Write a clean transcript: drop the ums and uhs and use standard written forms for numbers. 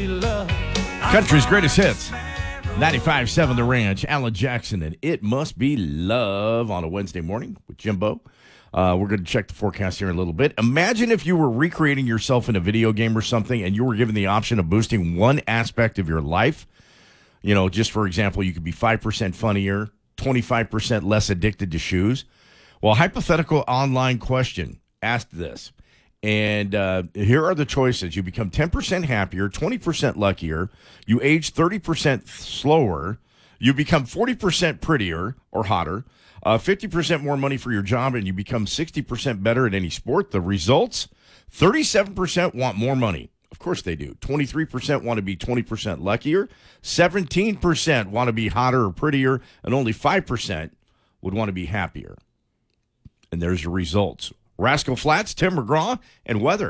Country's greatest hits. 95.7 The Ranch, Alan Jackson, and It Must Be Love on a Wednesday morning with Jimbo. We're going to check the forecast here in a little bit. Imagine if you were recreating yourself in a video game or something and you were given the option of boosting one aspect of your life. You know, just for example, you could be 5% funnier, 25% less addicted to shoes. Well, hypothetical online question asked this. And here are the choices. You become 10% happier, 20% luckier. You age 30% slower. You become 40% prettier or hotter, 50% more money for your job, and you become 60% better at any sport. The results, 37% want more money. Of course they do. 23% want to be 20% luckier. 17% want to be hotter or prettier. And only 5% would want to be happier. And there's your results. Rascal Flatts, Tim McGraw, and weather.